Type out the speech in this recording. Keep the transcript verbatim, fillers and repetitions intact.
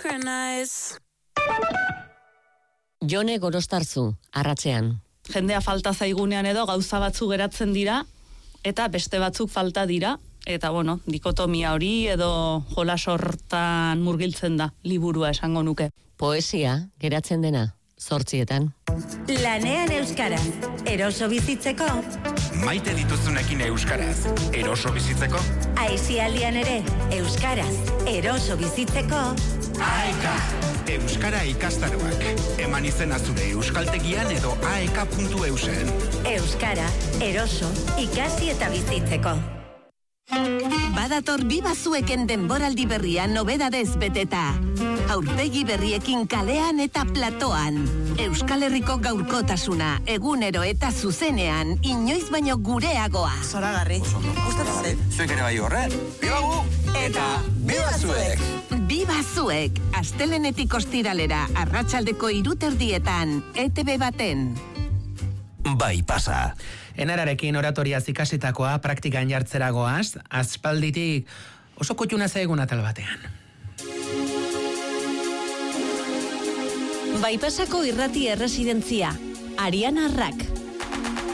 synchronize. Jone Gorostarzu, arratsean. Jendea falta zaigunean edo gauza batzu geratzen dira, eta beste batzuk falta dira, eta bueno, dikotomia hori edo jolas hortan murgiltzen da, liburua esango nuke. Poesia, geratzen dena, zortzietan. Lanean euskaraz, eroso bizitzeko. Maite dituzunekin euskaraz, eroso bizitzeko. Aisialdian ere, euskaraz, eroso bizitzeko. Aeka, euskara ikastaroak. Eman izena zure euskaltegian edo aeka puntu eusen. Euskara, eroso, ikasi eta bizitzeko. Badator bibazueken denboraldi berria nobedadez beteta. Aurpegi berriekin kalean eta platoan. Euskal Herriko gaurkotasuna, egunero eta zuzenean, inoiz baino gureagoa. Zoragarri. Gustatzen zait. Zuek ere bai horre. Bibagu! Eta bibazuek! Bibazuek, astelenetik ostiralera, arratsaldeko hiruterdietan, E T B baten. Bai pasa. Enararekin oratoriaz ikasitakoa praktikan jartzeragoaz, aspalditik oso kotxuna zaigun atal batean. Bai pasako irrati erresidentzia, Ariana Arrak.